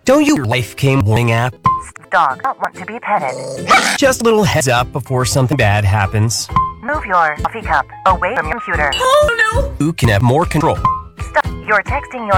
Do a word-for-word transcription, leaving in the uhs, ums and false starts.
Don't you life game warning app? Dog, not want to be petted. Just a little heads up before something bad happens. Move your coffee cup away from your computer. Oh no! Who can have more control? Stop. You're texting your